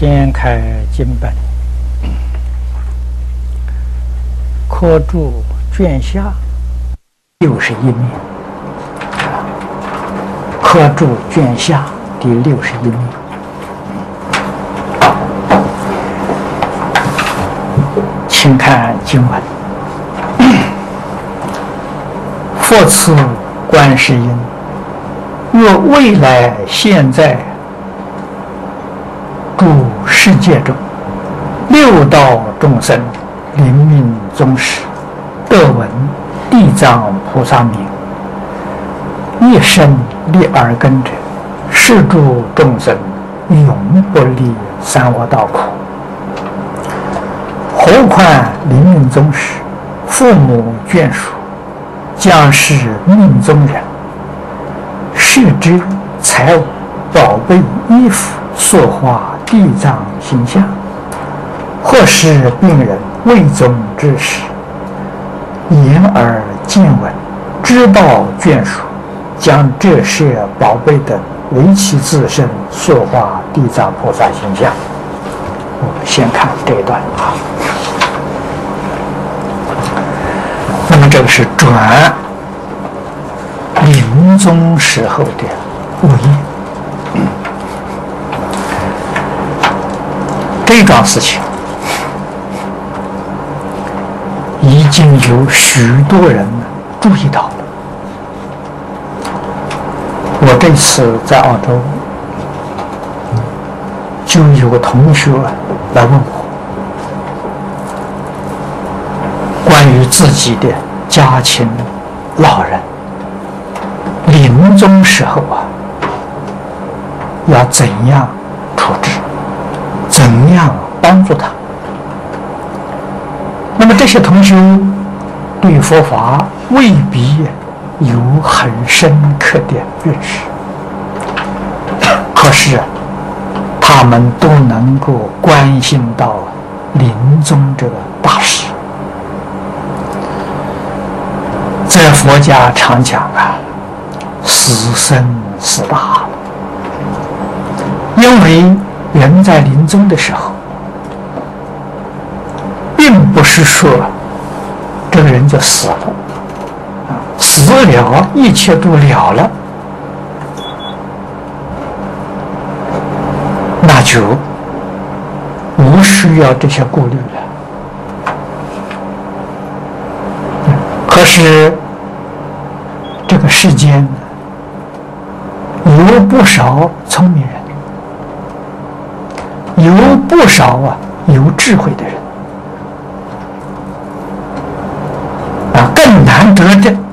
掀开经本，刻注卷下61面，刻注卷下第61面。请看经文：复次，观世音，若未来现在诸世界中，六道众生临命终时，得闻地藏菩萨名，一生立耳根者，是诸众生永不离三恶道苦。何况临命终时，父母眷属将是命中人，视之财物、宝贝、衣服塑化地藏形象，或是病人危终之时，言而见闻，知道眷属将这些宝贝等为其自身塑化地藏菩萨形象。我们先看这一段啊。那么这个是转临终时候的物业。这一桩事情已经有许多人注意到了。我这次在澳洲就有个同学来问我关于自己的家亲老人临终时候要怎样处置，怎样帮助他。那么这些同修对佛法未必有很深刻的认识，可是他们都能够关心到临终这个大事。在佛家常讲死生死大了，因为人在临终的时候，并不是说这个人就死了，死了一切都了了，那就无需要这些顾虑了。可是这个世间有不少聪明人，有不少有智慧的人，更难得的